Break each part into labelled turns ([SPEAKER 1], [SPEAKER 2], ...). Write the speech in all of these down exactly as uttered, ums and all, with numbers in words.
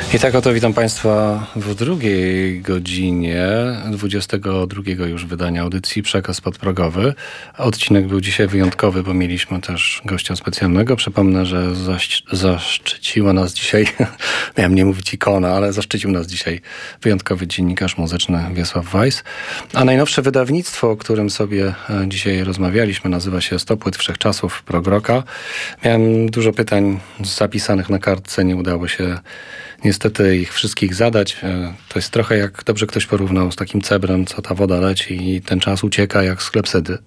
[SPEAKER 1] I tak oto witam Państwa w drugiej godzinie dwudziestego drugiego już wydania audycji Przekaz Podprogowy. Odcinek był dzisiaj wyjątkowy, bo mieliśmy też gościa specjalnego. Przypomnę, że zaś, zaszczyciła nas dzisiaj, miałem nie mówić ikona, ale zaszczycił nas dzisiaj wyjątkowy dziennikarz muzyczny Wiesław Weiss. A najnowsze wydawnictwo, o którym sobie dzisiaj rozmawialiśmy, nazywa się sto płyt wszechczasów Progroka. Miałem dużo pytań zapisanych na kartce, nie udało się niestety ich wszystkich zadać. To jest trochę jak dobrze ktoś porównał z takim cebrem, co ta woda leci i ten czas ucieka jak z klepsydy.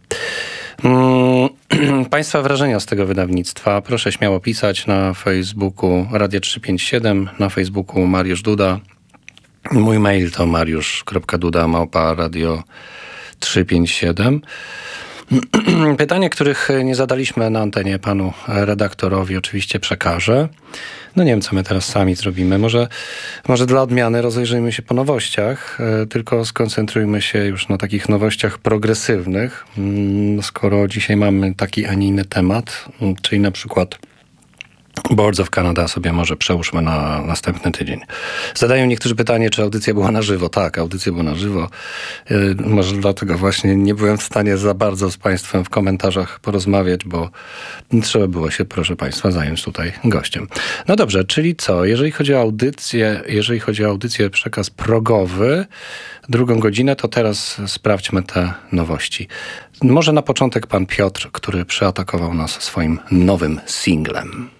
[SPEAKER 1] Państwa wrażenia z tego wydawnictwa proszę śmiało pisać na Facebooku Radia trzysta pięćdziesiąt siedem, na Facebooku Mariusz Duda. Mój mail to mariusz kropka duda małpa radio trzysta pięćdziesiąt siedem. Pytanie, których nie zadaliśmy na antenie panu redaktorowi, oczywiście przekażę. No nie wiem, co my teraz sami zrobimy. Może, może dla odmiany rozejrzyjmy się po nowościach, tylko skoncentrujmy się już na takich nowościach progresywnych. Skoro dzisiaj mamy taki, a nie inny temat, czyli na przykład Boards of Canada sobie może przełóżmy na następny tydzień. Zadają niektórzy pytanie, czy audycja była na żywo. Tak, audycja była na żywo. Yy, może dlatego właśnie nie byłem w stanie za bardzo z Państwem w komentarzach porozmawiać, bo trzeba było się, proszę Państwa, zająć tutaj gościem. No dobrze, czyli co? Jeżeli chodzi o audycję, jeżeli chodzi o audycję Przekaz Progowy, drugą godzinę, to teraz sprawdźmy te nowości. Może na początek pan Piotr, który przeatakował nas swoim nowym singlem.